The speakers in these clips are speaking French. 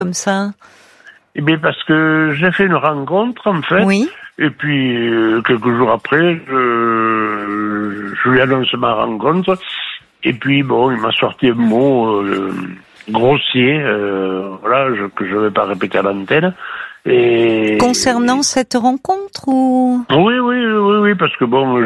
comme ça? Eh bien, parce que j'ai fait une rencontre, en fait. Oui. Et puis, quelques jours après, je lui annonce ma rencontre. Et puis, bon, il m'a sorti un mot grossier, que je ne vais pas répéter à l'antenne. Et... Concernant cette rencontre ou... Oui, parce que bon,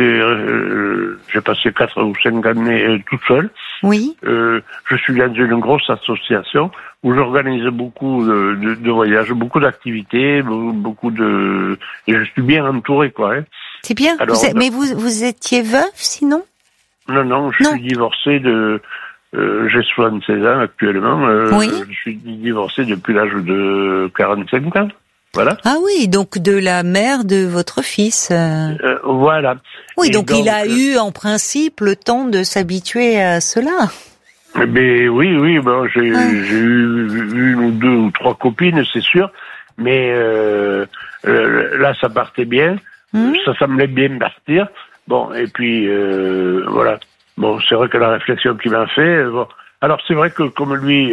j'ai passé 4 ou 5 années toute seule. Oui. Je suis dans une grosse association où j'organise beaucoup de voyages, beaucoup d'activités, beaucoup de... Et je suis bien entouré, quoi. Hein. C'est bien. Alors, Mais vous étiez veuf, sinon? Non, je suis divorcé de... j'ai 76 ans actuellement. Oui. Je suis divorcé depuis l'âge de 45 ans. Voilà. Ah oui, donc de la mère de votre fils. Voilà. Oui, Et donc il a eu en principe le temps de s'habituer à cela. Mais oui, bon, j'ai eu 1 ou 2 ou 3 copines, c'est sûr. Mais là, ça partait bien. Ça semblait bien partir. Bon, et puis voilà. Bon, c'est vrai que la réflexion qu'il m'a fait. Bon. Alors c'est vrai que comme lui,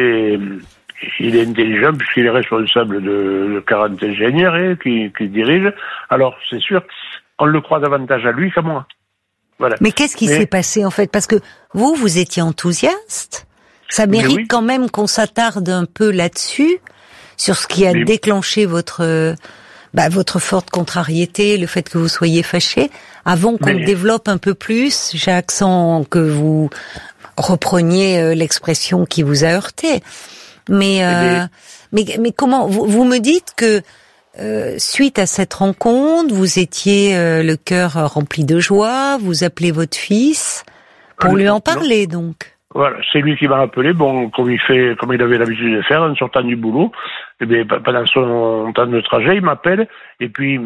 il est intelligent puisqu'il est responsable de 40 ingénieurs qui dirige. Alors c'est sûr, on le croit davantage à lui qu'à moi. Voilà. Mais qu'est-ce qui s'est passé en fait? Parce que vous étiez enthousiaste. Ça mérite quand même qu'on s'attarde un peu là-dessus, sur ce qui a déclenché votre forte contrariété, le fait que vous soyez fâché, avant qu'on développe un peu plus, Jacques, sans que vous repreniez l'expression qui vous a heurté. Mais comment vous me dites que suite à cette rencontre, vous étiez le cœur rempli de joie, vous appelez votre fils pour lui en parler, donc. Voilà, c'est lui qui m'a appelé, bon, comme il avait l'habitude de faire en sortant du boulot. Et bien, pendant son temps de trajet, il m'appelle, et puis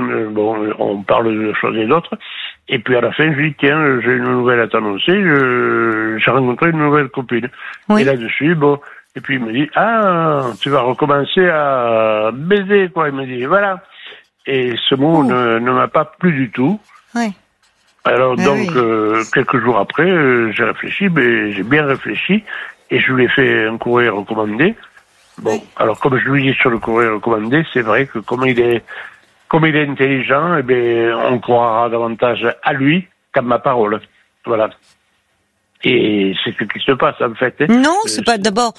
on parle de choses et d'autres. Et puis à la fin, je lui dis, tiens, j'ai une nouvelle à t'annoncer, j'ai rencontré une nouvelle copine. Oui. Et là-dessus, bon, et puis il me dit, tu vas recommencer à baiser, quoi. Il me dit, voilà. Et ce mot ne m'a pas plu du tout. Oui. Alors quelques jours après, j'ai bien réfléchi, et je lui ai fait un courrier recommandé. Bon, alors comme je lui dis sur le courrier recommandé, c'est vrai que comme il est intelligent, eh bien, on croira davantage à lui qu'à ma parole. Voilà. Et c'est ce qui se passe en fait. Hein. Non, c'est pas d'abord.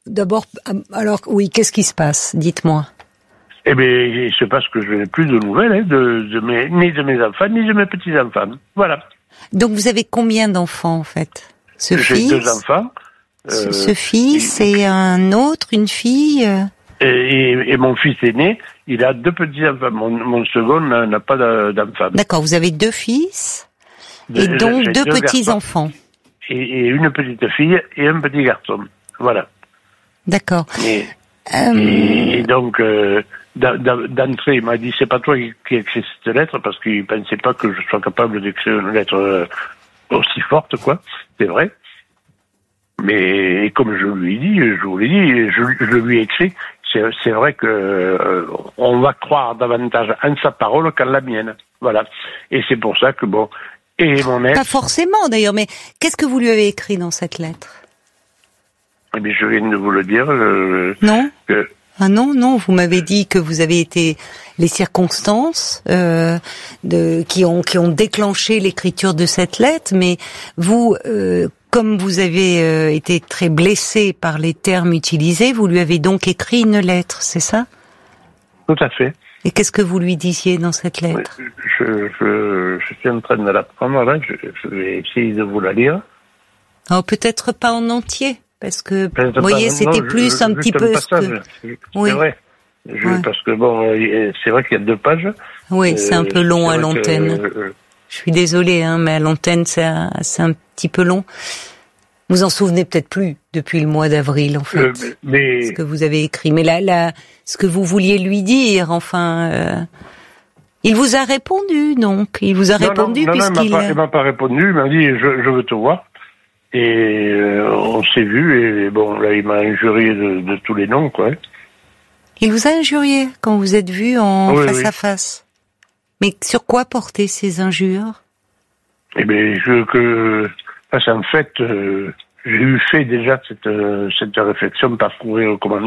Alors oui, qu'est-ce qui se passe? Dites-moi. Eh bien, il se passe que je n'ai plus de nouvelles ni de mes enfants, ni de mes petits-enfants. Voilà. Donc, vous avez combien d'enfants, en fait? J'ai 2 enfants. Ce fils et un autre, une fille et mon fils aîné, il a 2 petits-enfants. Mon second n'a pas d'enfants. D'accord, vous avez 2 fils et donc 2 petits-enfants. Et une petite fille et un petit garçon. Voilà. D'accord. Et donc... d'entrée, il m'a dit, c'est pas toi qui écris cette lettre, parce qu'il pensait pas que je sois capable d'écrire une lettre aussi forte, quoi. C'est vrai. Mais comme je lui ai dit, je lui ai écrit, c'est vrai que on va croire davantage en sa parole qu'en la mienne. Voilà. Et c'est pour ça que bon, et mon ex... Pas forcément d'ailleurs, mais qu'est-ce que vous lui avez écrit dans cette lettre? Eh bien, je viens de vous le dire. Non. Ah non, vous m'avez dit que vous avez été les circonstances qui ont déclenché l'écriture de cette lettre, mais vous, comme vous avez été très blessé par les termes utilisés, vous lui avez donc écrit une lettre, c'est ça? Tout à fait. Et qu'est-ce que vous lui disiez dans cette lettre? Je suis en train de la prendre là, je vais essayer de vous la lire. Oh, peut-être pas en entier. Parce que, vous voyez, c'était plus un petit peu... Oui. C'est vrai. Parce que, bon, c'est vrai qu'il y a 2 pages. Oui, c'est un peu long à l'antenne. Je suis désolée, mais à l'antenne, c'est un petit peu long. Vous en souvenez peut-être plus depuis le mois d'avril, en fait, ce que vous avez écrit. Mais là, ce que vous vouliez lui dire, enfin... Il vous a répondu, donc. Il vous a répondu puisqu'il... Non, il m'a pas répondu. Il m'a dit, je veux te voir. Et on s'est vu, et bon, là, il m'a injurié de tous les noms, quoi. Il vous a injurié quand vous êtes vus face à face. Mais sur quoi portaient ces injures? Eh bien, en fait, j'ai eu fait déjà cette réflexion, parcourir comment